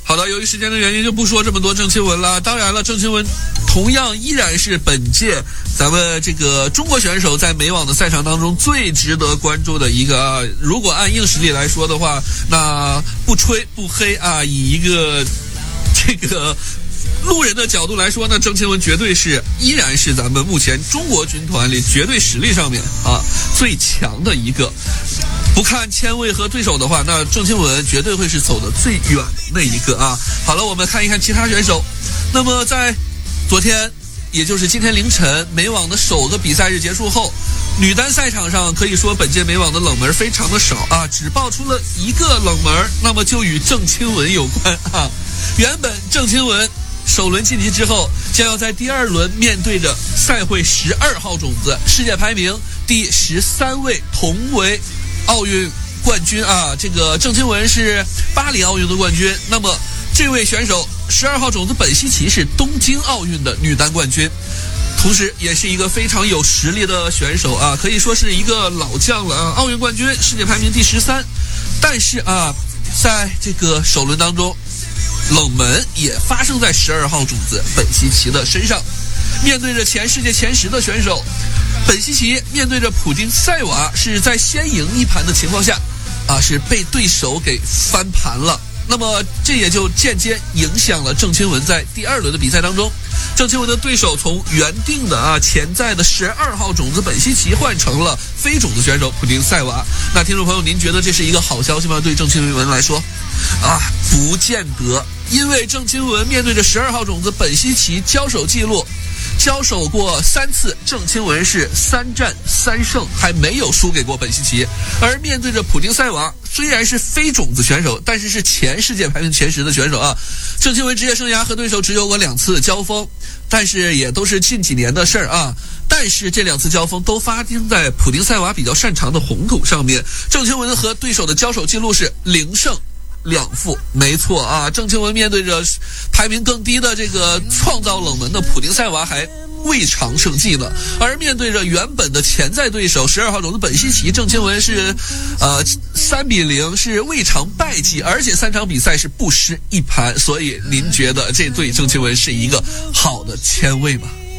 好的，由于时间的原因就不说这么多郑钦文了。当然了，郑钦文同样依然是本届咱们这个中国选手在美网的赛场当中最值得关注的一个啊。如果按硬实力来说的话，那不吹不黑啊，以一个这个路人的角度来说呢，郑钦文依然是咱们目前中国军团里绝对实力上面啊最强的一个。不看签位和对手的话，那郑钦文绝对会是走得最远的一个啊。好了，我们看一看其他选手。那么在昨天，也就是今天凌晨，美网的首个比赛日结束后，女单赛场上可以说本届美网的冷门非常的少啊，只爆出了一个冷门，那么就与郑钦文有关啊。原本郑钦文首轮晋级之后，将要在第二轮面对着赛会12号种子、世界排名第13位，同为奥运冠军啊。这个郑钦文是巴黎奥运的冠军，那么这位选手12号种子本希奇是东京奥运的女单冠军，同时也是一个非常有实力的选手啊，可以说是一个老将了啊。奥运冠军，世界排名第13，但是啊，在这个首轮当中，冷门也发生在12号种子本希奇的身上。面对着世界前10的选手，本希奇面对着普丁塞娃是在先赢一盘的情况下啊，是被对手给翻盘了。那么这也就间接影响了郑钦文在第二轮的比赛当中，郑钦文的对手从原定的潜在的12号种子本希奇换成了非种子选手普丁塞娃。那听众朋友，您觉得这是一个好消息吗？对郑钦文来说啊，不见得，因为郑钦文面对着12号种子本希奇交手记录，交手过3次，郑钦文是3战3胜，还没有输给过本希奇。而面对着普丁塞娃，虽然是非种子选手，但是是前世界排名前10的选手啊。郑钦文职业生涯和对手只有过2次交锋，但是也都是近几年的事儿啊。但是这2次交锋都发生在普丁塞娃比较擅长的红土上面。郑钦文和对手的交手记录是0胜2负，没错啊。郑钦文面对着排名更低的这个创造冷门的普丁塞娃还未尝胜绩呢，而面对着原本的潜在对手12号种子本希奇，郑钦文是3-0，是未尝败绩，而且3场比赛是不失一盘。所以您觉得这对郑钦文是一个好的签位吗？